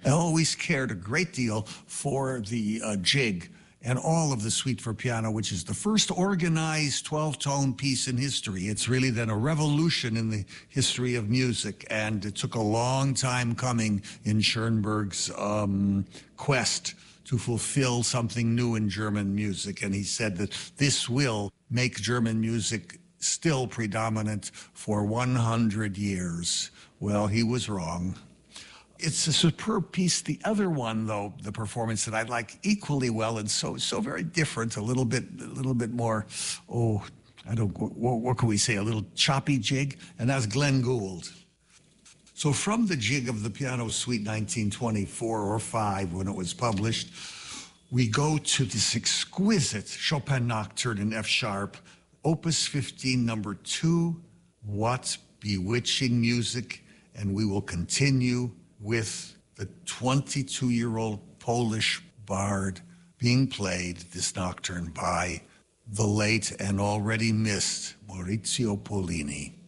I always cared a great deal for the jig and all of the Suite for Piano, which is the first organized 12-tone piece in history. It's really then a revolution in the history of music, and it took a long time coming in Schoenberg's quest to fulfill something new in German music. And he said that this will make German music still predominant for 100 years. Well, he was wrong. It's a superb piece. The other one, though, the performance that I like equally well and so very different, a little bit more, what can we say, a little choppy jig, and that's Glenn Gould. So from the jig of the Piano Suite 1924 or 5, when it was published, we go to this exquisite Chopin Nocturne in F sharp, Opus 15, number 2. What bewitching music! And we will continue with the 22-year-old Polish bard being played, this nocturne, by the late and already missed Maurizio Pollini.